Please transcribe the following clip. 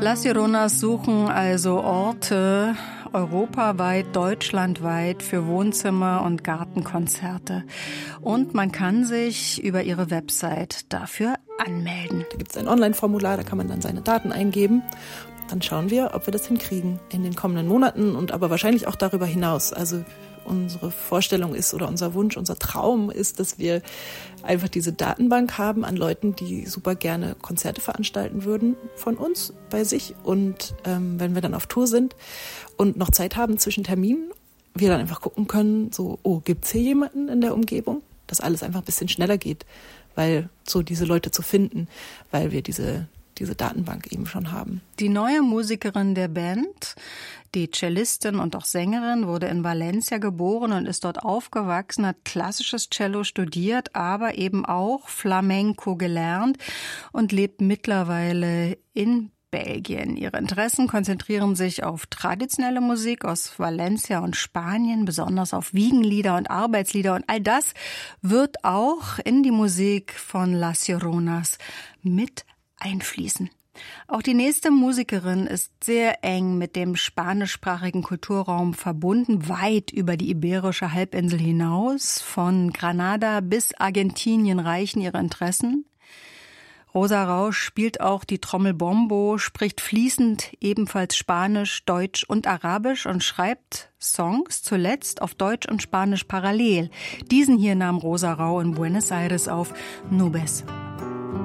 Las Lloronas suchen also Orte europaweit, deutschlandweit für Wohnzimmer- und Gartenkonzerte. Und man kann sich über ihre Website dafür anmelden. Da gibt es ein Online-Formular, da kann man dann seine Daten eingeben. Dann schauen wir, ob wir das hinkriegen in den kommenden Monaten und aber wahrscheinlich auch darüber hinaus. Also unsere Vorstellung ist oder unser Wunsch, unser Traum ist, dass wir einfach diese Datenbank haben an Leuten, die super gerne Konzerte veranstalten würden von uns bei sich. Und wenn wir dann auf Tour sind und noch Zeit haben zwischen Terminen, wir dann einfach gucken können, so, oh, gibt's hier jemanden in der Umgebung? Dass alles einfach ein bisschen schneller geht, weil so diese Leute zu finden, weil wir diese Datenbank eben schon haben. Die neue Musikerin der Band, die Cellistin und auch Sängerin, wurde in Valencia geboren und ist dort aufgewachsen, hat klassisches Cello studiert, aber eben auch Flamenco gelernt und lebt mittlerweile in Belgien. Ihre Interessen konzentrieren sich auf traditionelle Musik aus Valencia und Spanien, besonders auf Wiegenlieder und Arbeitslieder. Und all das wird auch in die Musik von Las Lloronas mit einfließen. Auch die nächste Musikerin ist sehr eng mit dem spanischsprachigen Kulturraum verbunden, weit über die iberische Halbinsel hinaus. Von Granada bis Argentinien reichen ihre Interessen. Rosa Rauch spielt auch die Trommelbombo, spricht fließend ebenfalls Spanisch, Deutsch und Arabisch und schreibt Songs zuletzt auf Deutsch und Spanisch parallel. Diesen hier nahm Rosa Rauch in Buenos Aires auf, Nubes.